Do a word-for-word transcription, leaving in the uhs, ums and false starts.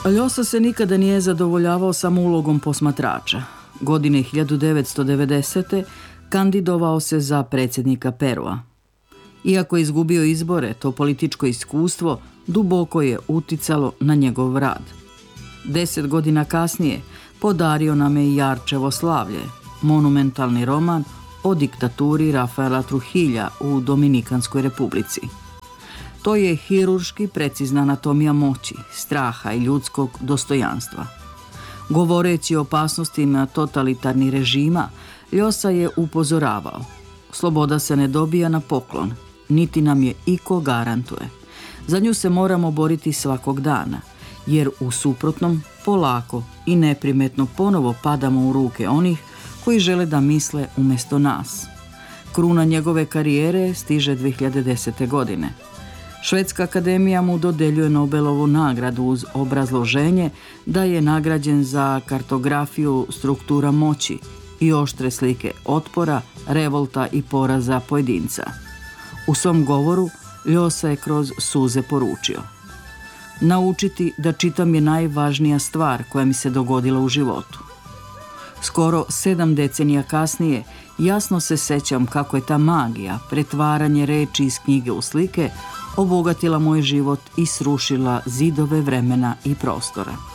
Ljosa se nikada nije zadovoljavao samo ulogom posmatrača. Godine hiljadu devetsto devedesete. kandidovao se za predsjednika Perua. Iako je izgubio izbore, to političko iskustvo duboko je uticalo na njegov rad. Deset godina kasnije podario nam je i Jarčevo slavlje, monumentalni roman o diktaturi Rafaela Trujilla u Dominikanskoj republici. To je hirurški precizna anatomija moći, straha i ljudskog dostojanstva. Govoreći o opasnostima totalitarnih režima, Ljosa je upozoravao: sloboda se ne dobija na poklon, niti nam je iko garantuje. Za nju se moramo boriti svakog dana, jer u suprotnom polako i neprimetno ponovo padamo u ruke onih koji žele da misle umjesto nas. Kruna njegove karijere stiže dve hiljade desete. godine. Švedska akademija mu dodeljuje Nobelovu nagradu uz obrazloženje da je nagrađen za kartografiju struktura moći i oštre slike otpora, revolta i poraza pojedinca. U svom govoru Ljosa je kroz suze poručio: naučiti da čitam je najvažnija stvar koja mi se dogodila u životu. Skoro sedam decenija kasnije jasno se sećam kako je ta magija, pretvaranje reči iz knjige u slike, obogatila moj život i srušila zidove vremena i prostora.